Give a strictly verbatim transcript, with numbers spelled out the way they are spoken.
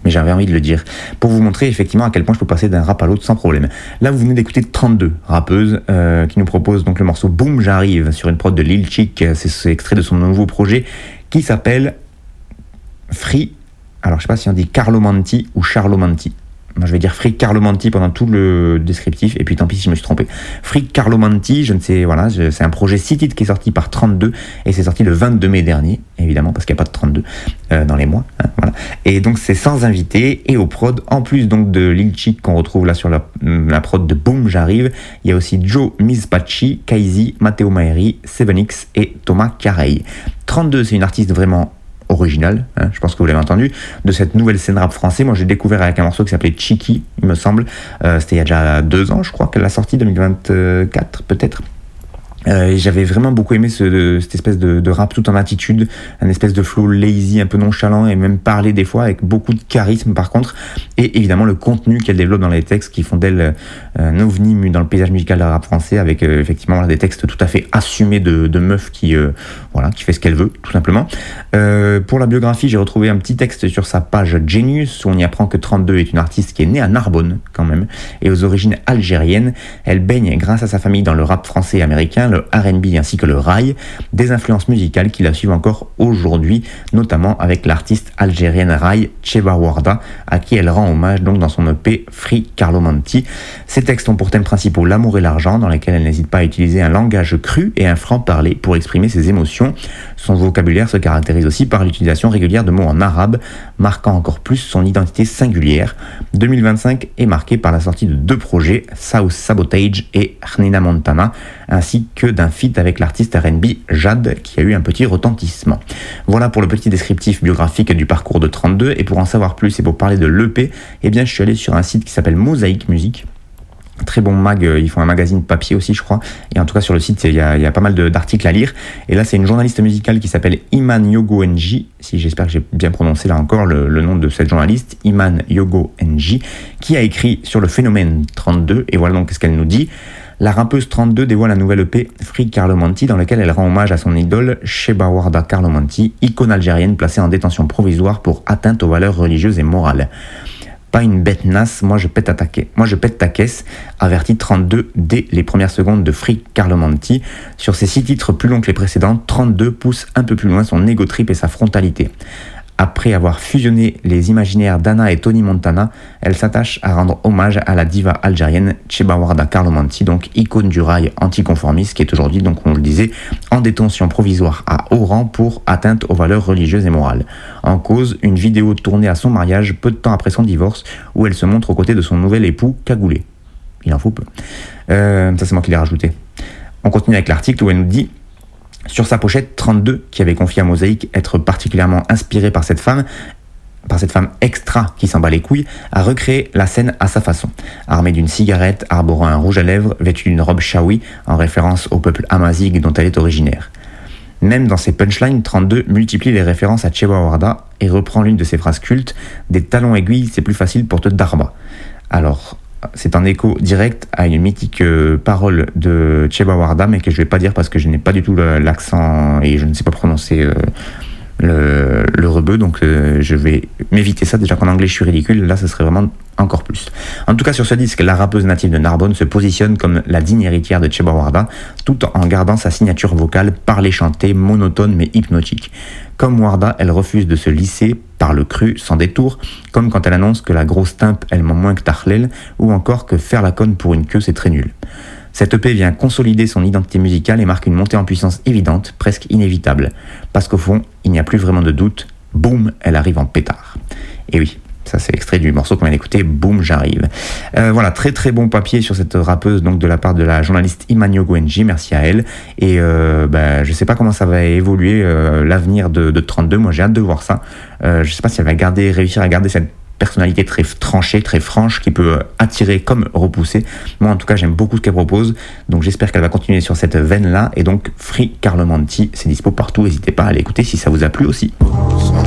mais j'avais envie de le dire, pour vous montrer effectivement à quel point je peux passer d'un rap à l'autre sans problème. Là, vous venez d'écouter trente-deux, rappeuse, euh, qui nous propose donc le morceau Boum J'arrive sur une prod de Lil Chick. C'est, c'est extrait de son nouveau projet qui s'appelle Free. Alors, je sais pas si on dit Carlomanti ou Charlomanti. Moi, je vais dire Free Carlomanti pendant tout le descriptif, et puis tant pis si je me suis trompé. Free Carlomanti, je ne sais, voilà, je, c'est un projet six titres qui est sorti par trente-deux, et c'est sorti le vingt-deux mai dernier, évidemment, parce qu'il n'y a pas de trente-deux euh, dans les mois, hein, voilà. Et donc, c'est sans invité, et au prod, en plus donc de Lil Chick qu'on retrouve là sur la, la prod de Boum J'arrive, il y a aussi Joe Mizpachi, Kaizi, Matteo Maeri, seven X et Thomas Carey. trente-deux, c'est une artiste vraiment original, hein, je pense que vous l'avez entendu, de cette nouvelle scène rap français. Moi, j'ai découvert avec un morceau qui s'appelait Chiki, il me semble. Euh, c'était il y a déjà deux ans, je crois, qu'elle l'a sorti, deux mille vingt-quatre peut-être. Euh, et j'avais vraiment beaucoup aimé ce, de, cette espèce de, de rap tout en attitude, un espèce de flow lazy, un peu nonchalant, et même parler des fois avec beaucoup de charisme par contre, et évidemment le contenu qu'elle développe dans les textes qui font d'elle euh, un ovni dans le paysage musical du rap français, avec euh, effectivement voilà, des textes tout à fait assumés de, de meuf qui, euh, voilà, qui fait ce qu'elle veut, tout simplement. Euh, pour la biographie, j'ai retrouvé un petit texte sur sa page Genius, où on y apprend que trente-deux est une artiste qui est née à Narbonne, quand même, et aux origines algériennes. Elle baigne grâce à sa famille dans le rap français et américain, le R and B ainsi que le rail, des influences musicales qui la suivent encore aujourd'hui, notamment avec l'artiste algérienne rail Cheba Warda, à qui elle rend hommage donc dans son E P Free Carlomanti. Ces textes ont pour thème principaux l'amour et l'argent, dans lesquels elle n'hésite pas à utiliser un langage cru et un franc-parler pour exprimer ses émotions. Son vocabulaire se caractérise aussi par l'utilisation régulière de mots en arabe, marquant encore plus son identité singulière. deux mille vingt-cinq est marqué par la sortie de deux projets, South Sabotage et Hnina Montana, ainsi que d'un feat avec l'artiste R and B Jade, qui a eu un petit retentissement. Voilà pour le petit descriptif biographique du parcours de trente-deux, et pour en savoir plus et pour parler de l'E P, eh bien je suis allé sur un site qui s'appelle Mosaïque Musique. Très bon mag, ils font un magazine papier aussi je crois, et en tout cas sur le site il y a, il y a pas mal de, d'articles à lire, et là c'est une journaliste musicale qui s'appelle Iman Yogo Nji, si j'espère que j'ai bien prononcé là encore le, le nom de cette journaliste, Iman Yogo Nji, qui a écrit sur le phénomène trente-deux, et voilà donc ce qu'elle nous dit. La rappeuse trente-deux dévoile un nouvel E P, Free Carlomanti, dans lequel elle rend hommage à son idole Cheba Warda Carlomanti, icône algérienne placée en détention provisoire pour atteinte aux valeurs religieuses et morales. Pas une bête nasse, moi je pète, ta caisse. moi je pète ta caisse, avertit trente-deux dès les premières secondes de Free Carlomanti. Sur ses six titres plus longs que les précédents, trente-deux pousse un peu plus loin son ego trip et sa frontalité. Après avoir fusionné les imaginaires d'Anna et Tony Montana, elle s'attache à rendre hommage à la diva algérienne Cheba Warda Carlomanti, donc icône du rail anticonformiste, qui est aujourd'hui, donc on le disait, en détention provisoire à Oran pour atteinte aux valeurs religieuses et morales. En cause, une vidéo tournée à son mariage peu de temps après son divorce, où elle se montre aux côtés de son nouvel époux cagoulé. Il en faut peu. Euh, ça c'est moi qui l'ai rajouté. On continue avec l'article où elle nous dit: sur sa pochette, trente-deux, qui avait confié à Mosaïque être particulièrement inspiré par cette femme, par cette femme extra qui s'en bat les couilles, a recréé la scène à sa façon. Armée d'une cigarette, arborant un rouge à lèvres, vêtue d'une robe chaoui, en référence au peuple amazigh dont elle est originaire. Même dans ses punchlines, trente-deux multiplie les références à Cheba Warda et reprend l'une de ses phrases cultes: des talons aiguilles, c'est plus facile pour te darba. Alors, c'est un écho direct à une mythique euh, parole de Cheba Warda, mais que je ne vais pas dire parce que je n'ai pas du tout le, l'accent et je ne sais pas prononcer euh, le, le rebeu, donc euh, je vais m'éviter ça. Déjà qu'en anglais je suis ridicule, là ce serait vraiment encore plus. En tout cas, sur ce disque, la rappeuse native de Narbonne se positionne comme la digne héritière de Cheba Warda, tout en gardant sa signature vocale parlée chantée, monotone mais hypnotique. Comme Warda, elle refuse de se lisser par le cru sans détour, comme quand elle annonce que la grosse timpe elle ment moins que Tarlel, ou encore que faire la conne pour une queue c'est très nul. Cette E P vient consolider son identité musicale et marque une montée en puissance évidente, presque inévitable. Parce qu'au fond, il n'y a plus vraiment de doute, boum, elle arrive en pétard. Et oui, ça c'est extrait du morceau qu'on vient d'écouter, Boum J'arrive. Euh, voilà, très très bon papier sur cette rappeuse, donc de la part de la journaliste Imanio Gwenji, merci à elle. Et euh, bah, je sais pas comment ça va évoluer euh, l'avenir de, de trente-deux, moi j'ai hâte de voir ça. Euh, je sais pas si elle va garder, réussir à garder cette personnalité très tranchée, très franche, qui peut attirer comme repousser. Moi en tout cas j'aime beaucoup ce qu'elle propose, donc j'espère qu'elle va continuer sur cette veine là. Et donc Free Carlomanti, c'est dispo partout, n'hésitez pas à l'écouter si ça vous a plu aussi.